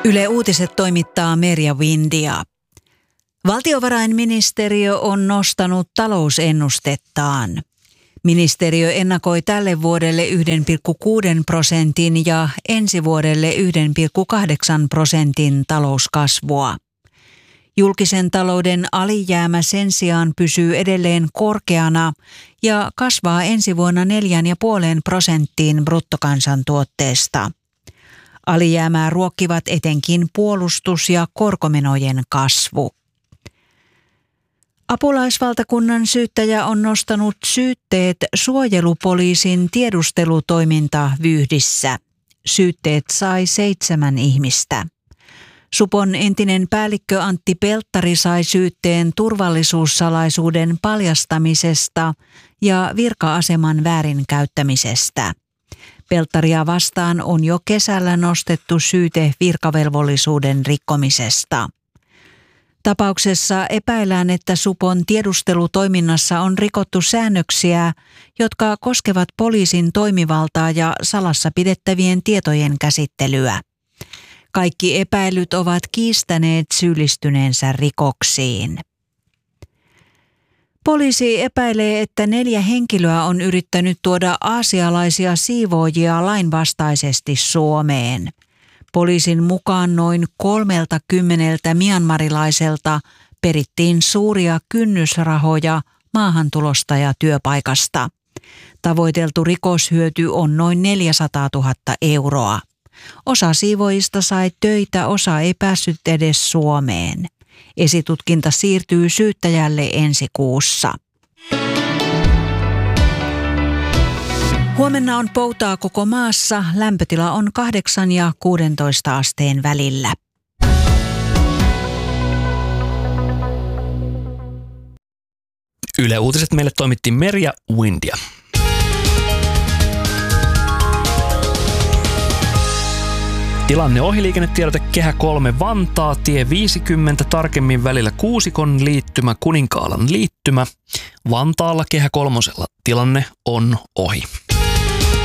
Yle Uutiset toimittaa Merja Windia. Valtiovarainministeriö on nostanut talousennustettaan. Ministeriö ennakoi tälle vuodelle 1,6% ja ensi vuodelle 1,8% talouskasvua. Julkisen talouden alijäämä sen sijaan pysyy edelleen korkeana ja kasvaa ensi vuonna 4,5% bruttokansantuotteesta. Alijäämää ruokkivat etenkin puolustus- ja korkomenojen kasvu. Apulaisvaltakunnan syyttäjä on nostanut syytteet suojelupoliisin tiedustelutoimintavyyhdissä. Syytteet sai 7 ihmistä. Supon entinen päällikkö Antti Pelttari sai syytteen turvallisuussalaisuuden paljastamisesta ja virka-aseman väärinkäyttämisestä. Pelttaria vastaan on jo kesällä nostettu syyte virkavelvollisuuden rikkomisesta. Tapauksessa epäillään, että Supon tiedustelutoiminnassa on rikottu säännöksiä, jotka koskevat poliisin toimivaltaa ja salassa pidettävien tietojen käsittelyä. Kaikki epäilyt ovat kiistäneet syyllistyneensä rikoksiin. Poliisi epäilee, että 4 henkilöä on yrittänyt tuoda aasialaisia siivoojia lainvastaisesti Suomeen. Poliisin mukaan noin 30 myanmarilaiselta perittiin suuria kynnysrahoja maahantulosta ja työpaikasta. Tavoiteltu rikoshyöty on noin 400 000 euroa. Osa siivoojista sai töitä, osa ei päässyt edes Suomeen. Esitutkinta siirtyy syyttäjälle ensi kuussa. Huomenna on poutaa koko maassa. Lämpötila on 8 ja 16 asteen välillä. Yle Uutiset meille toimitti Merja Windia. Tilanne ohi, liikennetiedote Kehä 3 Vantaa, tie 50, tarkemmin välillä Kuusikon liittymä, Kuninkaalan liittymä. Vantaalla Kehä 3 tilanne on ohi.